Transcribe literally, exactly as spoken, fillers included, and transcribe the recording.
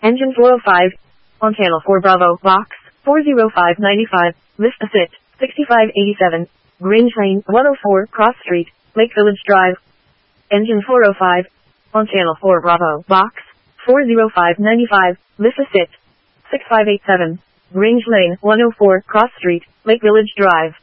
Engine four oh five. On channel four Bravo, box, four oh five ninety-five, Vista Sit, sixty-five eighty-seven, Grange Lane, one oh four, Cross Street, Lake Village Drive. Engine four oh five. On channel four Bravo, box, four oh five ninety-five, Vista Sit, sixty-five eighty-seven, Grange Lane, one oh four, Cross Street, Lake Village Drive.